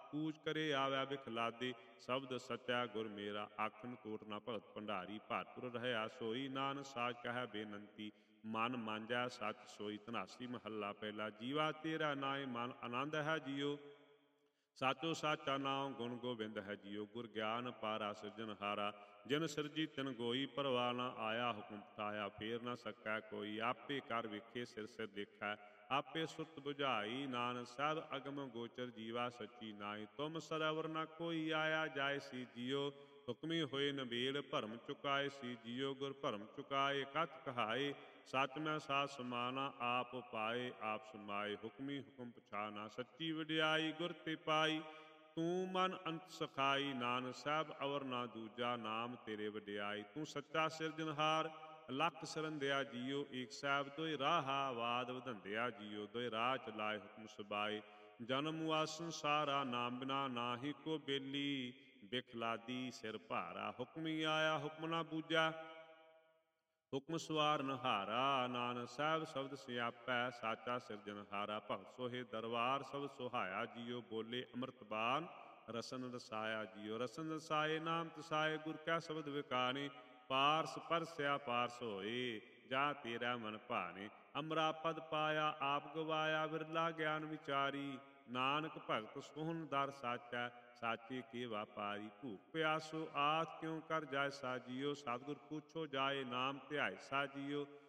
ਕੂਚ ਕਰੇ ਆਵੈ ਬਿਖਲਾਦੇ। ਸ਼ਬਦ ਸਚੈ ਗੁਰ ਮੇਰਾ, ਆਖਣ ਕੋਟ ਨਾ ਭਗਤ ਭੰਡਾਰੀ। ਭਰਪੁਰ ਰਹਿਆ ਸੋਈ, ਨਾਨਕ ਸਾਚ ਕਹਿ ਬੇਨੰਤੀ। ਮਨ ਮਾਂਜੈ ਸੱਚ ਸੋਈ, ਧਨਾਸੀ ਮਹੱਲਾ ਪਹਿਲਾ। ਜੀਵਾ ਤੇਰਾ ਨਾਏ ਮਨ ਆਨੰਦ ਹੈ ਜੀਓ, ਸਾਚੋ ਸਾਚਾ ਨਾਉ ਗੁਣ ਗੋਬਿੰਦ ਹੈ ਜੀਓ। ਗੁਰ ਗਿਆਨ ਪਾਰਾ ਸਿਰਜਣਹਾਰਾ, ਜਿਨ ਸਿਰਜੀ ਤਿਨ ਗੋਈ। ਪਰਵਾਹ ਨਾ ਆਇਆ ਹੁਕਮ ਪਠਾਇਆ, ਫੇਰ ਨਾ ਸਕੈ ਕੋਈ। ਆਪੇ ਕਰ ਵੇਖੇ ਸਿਰ ਸਿਰ ਦੇਖੈ, ਆਪੇ ਸੁਰਤ ਬੁਝਾਈ। ਨਾਨਕ ਸਭ ਅਗਮ ਗੋਚਰ, ਜੀਵਾ ਸੱਚੀ ਨਾਈ। ਤੁਮ ਸਰਵਰ ਨਾ ਕੋਈ, ਆਇਆ ਜਾਏ ਸੀ ਜੀਓ। ਹੁਕਮੀ ਹੋਏ ਨਬੇਲ, ਭਰਮ ਚੁਕਾਏ ਸੀ ਜੀਓ। ਗੁਰ ਭਰਮ ਚੁਕਾਏ ਕਥ ਕਹਾਏ, ਸਚ ਮੈਂ ਸਾਧ ਸਮਾਨਾ। ਆਪ ਪਾਏ ਆਪ ਸਮਾਏ, ਹੁਕਮੀ ਹੁਕਮ ਪਛਾਨਾ। ਸੱਚੀ ਵਡਿਆਈ ਗੁਰ ਤੇ ਪਾਈ, ਤੂੰ ਮਨ ਅੰਤ ਸਖਾਈ। ਨਾਨਕ ਸਹਿਬ ਅਵਰ ਨਾ ਦੂਜਾ, ਨਾਮ ਤੇਰੇ ਵਡਿਆਈ। ਤੂੰ ਸੱਚਾ ਸਿਰਜਣਹਾਰ, ਲੱਖ ਸਰੰਦਿਆ ਜੀਓ। ਏਕ ਸਾਹਿਬ ਦੋਇ ਰਾਹਾ, ਵਾਦ ਵਧੰਦਿਆ ਜੀਓ। ਦੋਇ ਰਾਹ ਚਲਾਏ ਹੁਕਮ ਸੁਬਾਏ, ਜਨਮ ਮੁਆ ਸੰਸਾਰਾ। ਨਾਮ ਬਿਨਾ ਨਾਹੀ ਕੋ ਬੇਲੀ, ਬਿਖਲਾਦੀ ਸਿਰ ਭਾਰਾ। ਹੁਕਮੀ ਆਇਆ ਹੁਕਮ ਨਾ ਬੂਝਾ, ਹੁਕਮ ਸਵਾਰਨ ਹਾਰਾ। ਨਾਨਕ ਸਾਹਿਬ ਸ਼ਬਦ ਸਿਆਪੈ, ਸਾਚਾ ਸਿਰਜਣਹਾਰਾ। ਭਗਤ ਸੋਹੇ ਦਰਬਾਰ, ਸਬਦ ਸੁਹਾਇਆ ਜੀਓ। ਬੋਲੇ ਅੰਮ੍ਰਿਤਬਾਨ, ਰਸਨ ਰਸਾਇਆ ਜੀਓ। ਰਸਨ ਰਸਾਏ ਨਾਮ ਤਸਾਏ, ਗੁਰ ਕੈ ਸ਼ਬਦ ਵਿਕਾਣੇ। ਪਾਰਸ ਪਰਸਿਆ ਪਾਰਸ ਹੋਏ, ਜਾ ਤੇਰਾ ਮਨ ਭਾਣੇ। ਅਮਰਾ ਪਦ ਪਾਇਆ ਆਪ ਗਵਾਇਆ, ਵਿਰਲਾ ਗਿਆਨ ਵਿਚਾਰੀ। ਨਾਨਕ ਭਗਤ ਸੋਹਣ ਦਰ ਸਾਚੈ, ਸਾਚੇ ਕੇ ਵਾਪਾਰੀ। ਭੂਖ ਪਿਆਸੋ ਆਖ ਕਿਉ ਕਰ ਜਾਇ ਸਾ ਜੀਓ, ਸਤਿਗੁਰ ਪੁੱਛੋ ਜਾਏ ਨਾਮ ਧਿਆਇ ਸਾ ਜੀਓ।